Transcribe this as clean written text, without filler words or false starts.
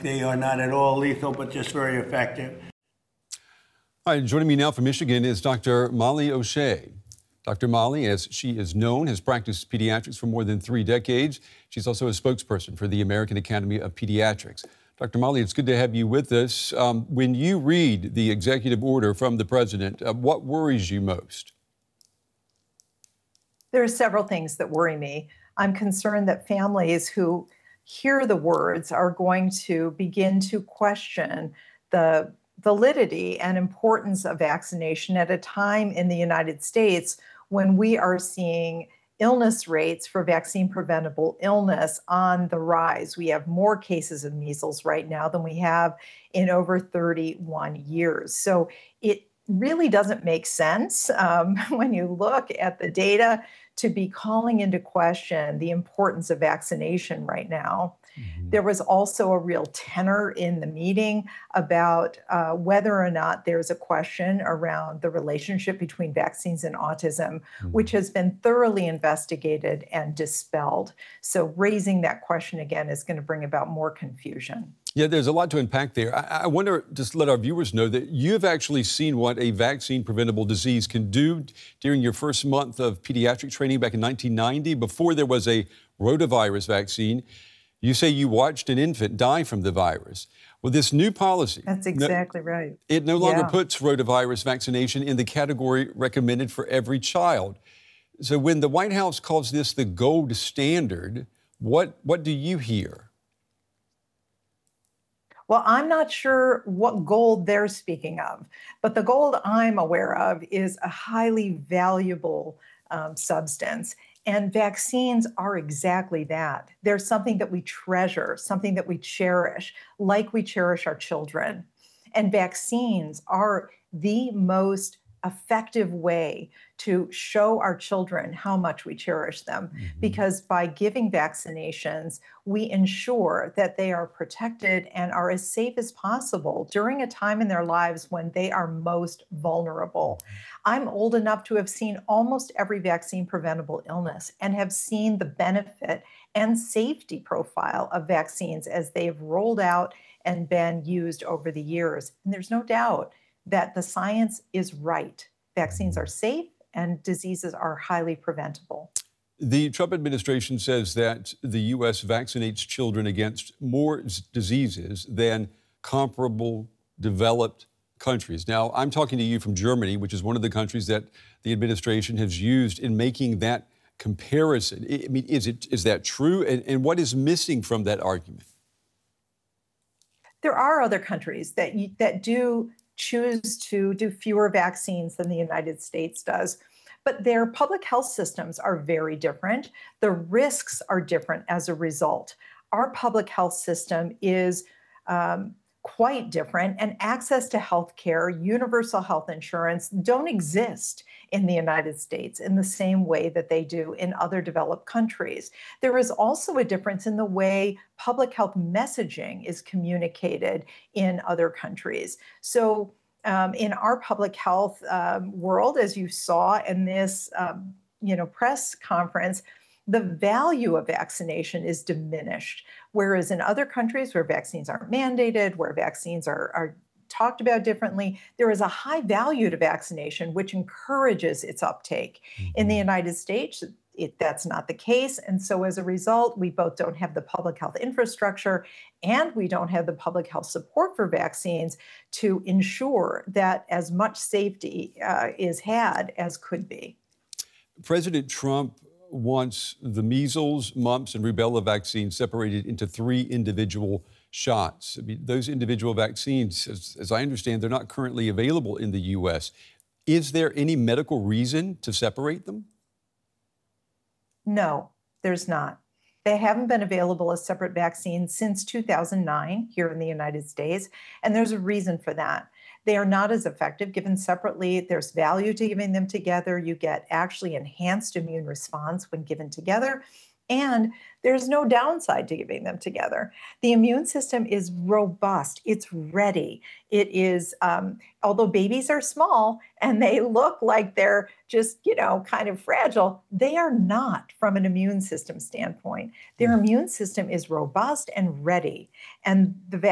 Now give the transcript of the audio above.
they are not at all lethal, but just very effective. All right, joining me now from Michigan is Dr. Molly O'Shea. Dr. Molly, as she is known, has practiced pediatrics for more than 3 decades. She's also a spokesperson for the American Academy of Pediatrics. Dr. Molly, it's good to have you with us. When you read the executive order from the president, what worries you most? There are several things that worry me. I'm concerned that families who hear the words are going to begin to question the validity and importance of vaccination at a time in the United States when we are seeing illness rates for vaccine preventable illness on the rise. We have more cases of measles right now than we have in over 31 years. So it really doesn't make sense when you look at the data to be calling into question the importance of vaccination right now. There was also a real tenor in the meeting about whether or not there's a question around the relationship between vaccines and autism, which has been thoroughly investigated and dispelled. So raising that question again is going to bring about more confusion. Yeah, there's a lot to unpack there. I wonder, just let our viewers know that you've actually seen what a vaccine-preventable disease can do during your first month of pediatric training back in 1990, before there was a rotavirus vaccine. You say you watched an infant die from the virus. Well, this new policy... That's exactly right. It no longer puts rotavirus vaccination in the category recommended for every child. So when the White House calls this the gold standard, what do you hear? Well, I'm not sure what gold they're speaking of, but the gold I'm aware of is a highly valuable substance. And vaccines are exactly that. They're something that we treasure, something that we cherish, like we cherish our children. And vaccines are the most effective way to show our children how much we cherish them, because by giving vaccinations, we ensure that they are protected and are as safe as possible during a time in their lives when they are most vulnerable. I'm old enough to have seen almost every vaccine preventable illness and have seen the benefit and safety profile of vaccines as they've rolled out and been used over the years. And there's no doubt that the science is right. Vaccines are safe and diseases are highly preventable. The Trump administration says that the U.S. vaccinates children against more diseases than comparable developed countries. Now, I'm talking to you from Germany, which is one of the countries that the administration has used in making that comparison. I mean, is that true? And what is missing from that argument? There are other countries that do choose to do fewer vaccines than the United States does, but their public health systems are very different. The risks are different as a result. Our public health system is quite different, and access to health care, universal health insurance don't exist in the United States in the same way that they do in other developed countries. There is also a difference in the way public health messaging is communicated in other countries. So in our public health world, as you saw in this press conference, the value of vaccination is diminished. Whereas in other countries where vaccines aren't mandated, where vaccines are talked about differently, there is a high value to vaccination, which encourages its uptake. In the United States, that's not the case. And so as a result, we both don't have the public health infrastructure and we don't have the public health support for vaccines to ensure that as much safety is had as could be. President Trump wants the measles, mumps, and rubella vaccines separated into 3 individual shots. I mean, those individual vaccines, as I understand, they're not currently available in the U.S. Is there any medical reason to separate them? No, there's not. They haven't been available as separate vaccines since 2009 here in the United States, and there's a reason for that. They are not as effective given separately. There's value to giving them together. You get actually enhanced immune response when given together. And there's no downside to giving them together. The immune system is robust. It's ready. It is, although babies are small and they look like they're just, kind of fragile, they are not from an immune system standpoint. Their immune system is robust and ready. And the